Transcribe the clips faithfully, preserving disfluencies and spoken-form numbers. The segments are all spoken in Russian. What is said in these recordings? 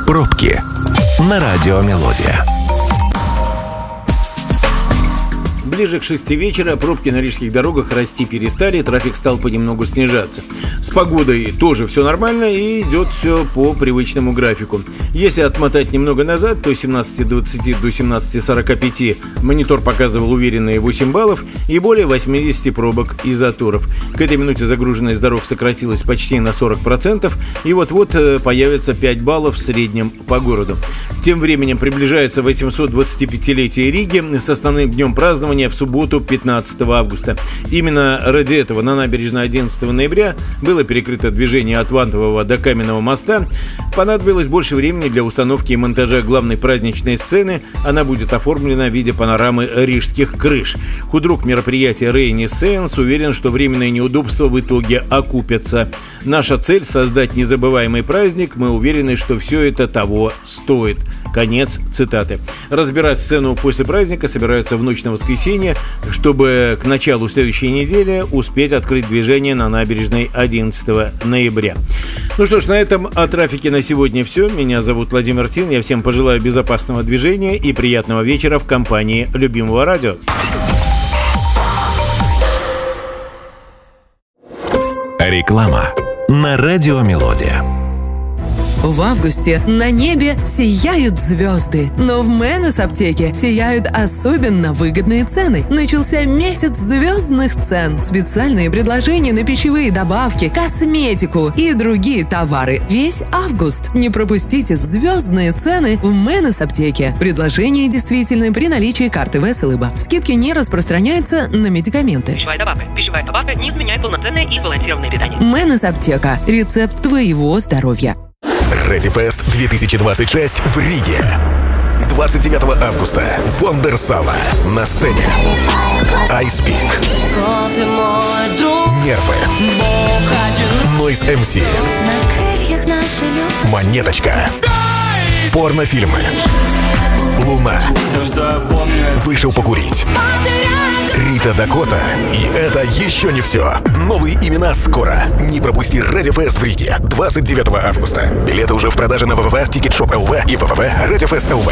Пробки на радио «Мелодия». Ближе к шести вечера пробки на рижских дорогах расти перестали, трафик стал понемногу снижаться. С погодой тоже все нормально и идет все по привычному графику. Если отмотать немного назад, то с семнадцати двадцати до семнадцати сорока пяти монитор показывал уверенные восемь баллов и более восьмидесяти пробок и заторов. К этой минуте загруженность дорог сократилась почти на сорок процентов, и вот-вот появится пять баллов в среднем по городу. Тем временем приближается восьмисотдвадцатипятилетие Риги с основным днем празднования в субботу, пятнадцатого августа. Именно ради этого на набережной одиннадцатого ноября было перекрыто движение от Вантового до Каменного моста. Понадобилось больше времени для установки и монтажа главной праздничной сцены. Она будет оформлена в виде панорамы рижских крыш. Худрук мероприятия Рейни Сейнс уверен, что временные неудобства в итоге окупятся. Наша цель – создать незабываемый праздник. Мы уверены, что все это того стоит. Конец цитаты. Разбирать сцену после праздника собираются в ночь на воскресенье, чтобы к началу следующей недели успеть открыть движение на набережной одиннадцатого ноября. Ну что ж, на этом о трафике на сегодня все. Меня зовут Владимир Тин. Я всем пожелаю безопасного движения и приятного вечера в компании любимого радио. Реклама на радио «Мелодия». В августе на небе сияют звезды, но в Мэнес аптеке сияют особенно выгодные цены. Начался месяц звездных цен. Специальные предложения на пищевые добавки, косметику и другие товары. Весь август. Не пропустите звездные цены в Мэнес аптеке. Предложения действительны при наличии карты ВСЛИБа. Скидки не распространяются на медикаменты. Пищевая добавка. Пищевая добавка не изменяет полноценное и сбалансированное питание. Мэнес аптека. Рецепт твоего здоровья. Редифест две тысячи двадцать шесть в Риге. двадцать девятого августа. Вондерсала. На сцене Айспик, Нервы, Нойз эм си, Монеточка, порнофильмы, Луна, Вышел покурить, Рита Дакота. И это еще не все. Новые имена скоро. Не пропусти Редифест в Риге двадцать девятого августа. Билеты уже в продаже на вэ вэ вэ точка тикетшоп точка эл ви и вэ вэ вэ точка редифест точка эл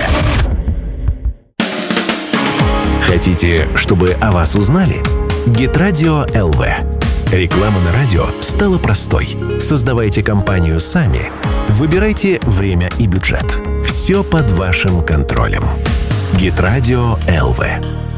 ви. Хотите, чтобы о вас узнали? Гитрадио эл ви. Реклама на радио стала простой. Создавайте компанию сами. Выбирайте время и бюджет. Все под вашим контролем. Гитрадио эл ви.